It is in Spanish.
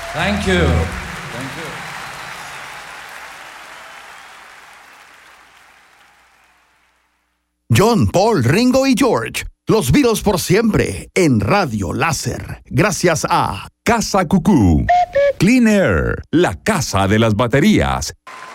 Thank you. Thank you. John, Paul, Ringo y George. Los Beatles por siempre en Radio Láser. Gracias a Casa Cucú. Clean Air, la casa de las baterías.